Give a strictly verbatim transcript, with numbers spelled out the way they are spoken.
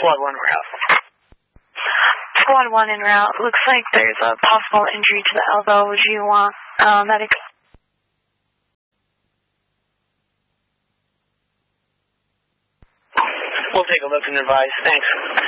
Squad one route. Squad one en route. Looks like there's a possible injury to the elbow. Would you want uh, medic? We'll take a look and advise. Thanks.